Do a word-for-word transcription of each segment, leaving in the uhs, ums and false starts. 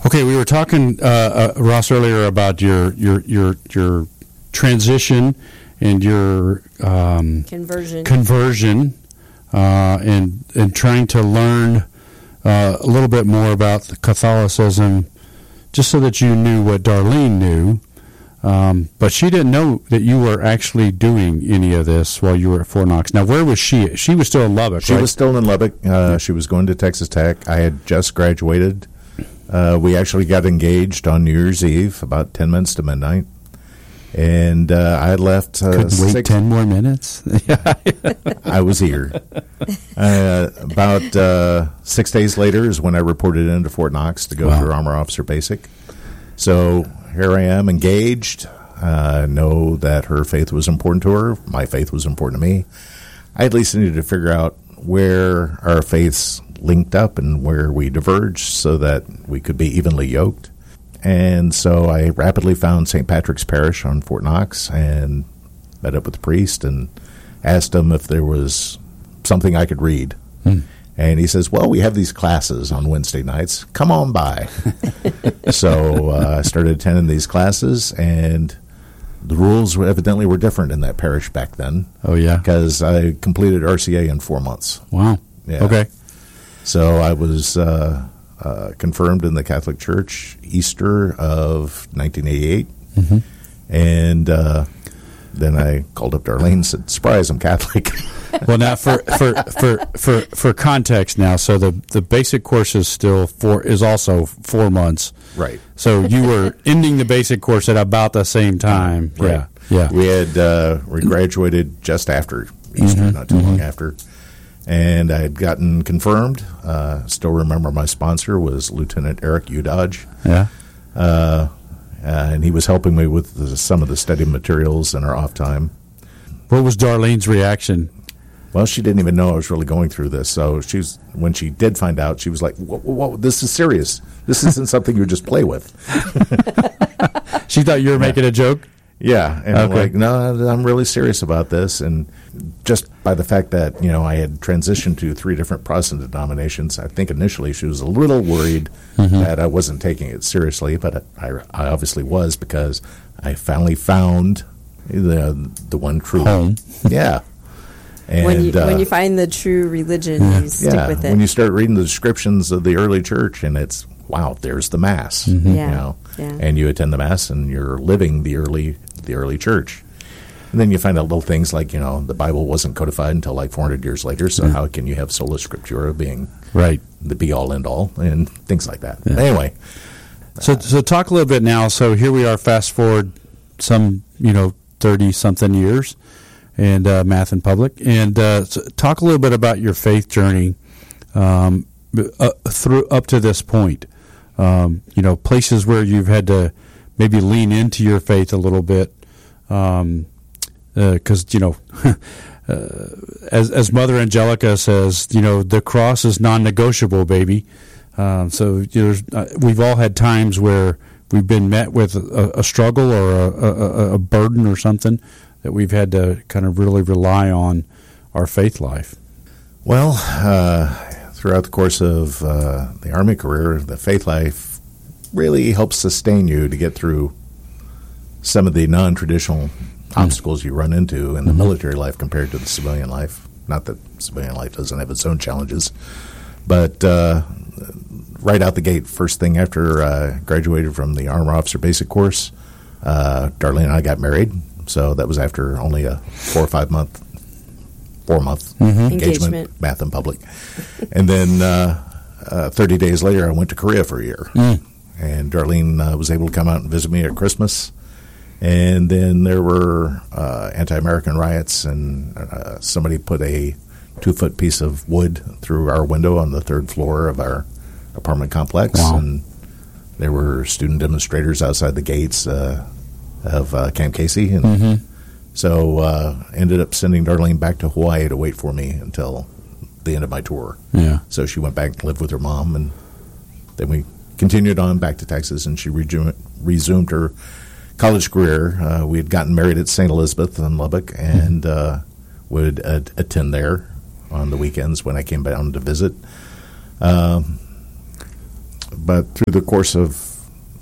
Okay, we were talking, uh, uh, Ross, earlier about your your your your transition and your um, conversion, conversion, uh, and and trying to learn uh, a little bit more about Catholicism, just so that you knew what Darlene knew. Um, but she didn't know that you were actually doing any of this while you were at Fort Knox. Now, where was she? She was still in Lubbock, She right? was still in Lubbock. Uh, she was going to Texas Tech. I had just graduated. Uh, we actually got engaged on New Year's Eve, about ten minutes to midnight. And uh, I had left. Uh, Couldn't wait six, ten more minutes? I was eager. Uh, about uh, six days later is when I reported into Fort Knox to go Wow. through Armor Officer Basic. So here I am, engaged. Uh, know that her faith was important to her. My faith was important to me. I at least needed to figure out where our faiths linked up and where we diverged so that we could be evenly yoked. And so I rapidly found Saint Patrick's Parish on Fort Knox and met up with the priest and asked him if there was something I could read. Hmm. And he says, well, we have these classes on Wednesday nights. Come on by. So uh, I started attending these classes, and the rules were evidently were different in that parish back then. Oh, yeah. Because I completed R C A in four months. Wow. Yeah. Okay. So I was uh, uh, confirmed in the Catholic Church Easter of nineteen eighty-eight. Mm-hmm. And uh, then I called up Darlene and said, surprise, I'm Catholic. Well, now for, for, for, for, for context now, so the, the basic course is still four, is also four months. Right. So you were ending the basic course at about the same time. Right. Yeah. Yeah. We had uh, we graduated just after Easter, Mhm, not too mhm. long after. And I had gotten confirmed. Uh, still remember my sponsor was Lieutenant Eric Udodge. Yeah. Uh, and he was helping me with the, some of the study materials in our off time. What was Darlene's reaction? Well, she didn't even know I was really going through this. So she was, when she did find out, she was like, whoa, whoa, whoa, this is serious. This isn't something you just play with. She thought you were making a joke? Yeah. And I'm Okay. like, no, I'm really serious about this. And just by the fact that, you know, I had transitioned to three different Protestant denominations, I think initially she was a little worried Mhm. that I wasn't taking it seriously. But I, I obviously was, because I finally found the, the one true Home. Yeah. And, when you uh, when you find the true religion, Yeah. you stick yeah, with it. when you start reading the descriptions of the early church, and it's, wow, there's the Mass, Mhm. you Yeah, know, yeah. and you attend the Mass, and you're living the early the early church. And then you find out little things like, you know, the Bible wasn't codified until like four hundred years later, so Yeah. how can you have sola scriptura being Right. the be-all, end-all, and things like that. Yeah. Anyway, So, so talk a little bit now. So here we are, fast forward some, you know, thirty-something years, and uh, Math in Public. And uh, so talk a little bit about your faith journey um, uh, through up to this point. Um, you know, places where you've had to maybe lean into your faith a little bit, because, um, uh, you know, uh, as, as Mother Angelica says, you know, the cross is non-negotiable, baby. Um, so you know, uh, we've all had times where we've been met with a, a struggle or a, a, a burden or something that we've had to kind of really rely on our faith life. well, uh, throughout the course of uh, the Army career, the faith life really helps sustain you to get through some of the non-traditional obstacles you run into in the Mhm. military life compared to the civilian life. Not that civilian life doesn't have its own challenges, but uh, right out the gate, first thing after uh, graduated from the Armor Officer Basic course, uh, Darlene and I got married. So that was after only a four or five month, four month Mhm. engagement, Engagement. Math in Public. And then uh, uh, thirty days later, I went to Korea for a year. Mm. And Darlene uh, was able to come out and visit me at Christmas. And then there were uh, anti-American riots, and uh, somebody put a two-foot piece of wood through our window on the third floor of our apartment complex. Wow. And there were student demonstrators outside the gates uh, of uh, Camp Casey. And Mm-hmm. so uh, ended up sending Darlene back to Hawaii to wait for me until the end of my tour. Yeah. So she went back and lived with her mom, and then we continued on back to Texas, and she resumed, resumed her college career. Uh, we had gotten married at Saint Elizabeth in Lubbock, and uh, would uh, attend there on the weekends when I came down to visit. Um, but through the course of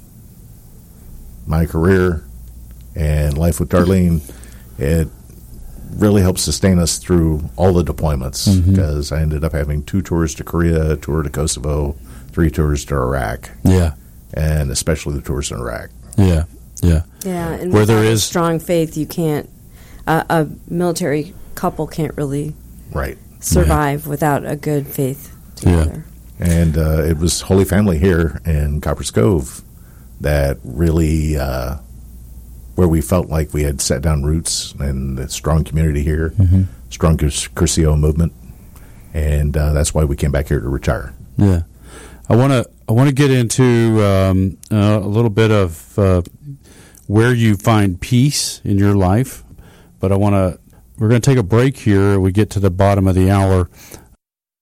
my career and life with Darlene, it really helped sustain us through all the deployments, because mm-hmm. I ended up having two tours to Korea, a tour to Kosovo, three tours to Iraq. Yeah. And especially the tours in Iraq. Yeah, yeah. Yeah, and where without there a is strong faith, you can't, uh, a military couple can't really right survive yeah. without a good faith together. Yeah. And uh, it was Holy Family here in Copperas Cove that really, uh, where we felt like we had set down roots and a strong community here, mm-hmm. strong Cursillo movement, and uh, that's why we came back here to retire. Yeah. I want to I want to get into um, uh, a little bit of uh, where you find peace in your life, but I want to we're going to take a break here. We get to the bottom of the hour.